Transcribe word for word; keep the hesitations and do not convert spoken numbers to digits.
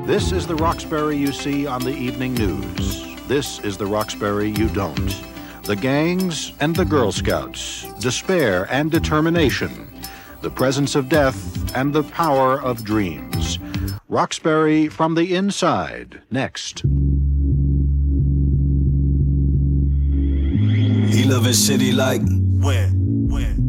This is the Roxbury you see on the evening news. This is the Roxbury you don't. The gangs and the Girl Scouts, despair and determination, the presence of death and the power of dreams. Roxbury from the inside, next. He love his city like when?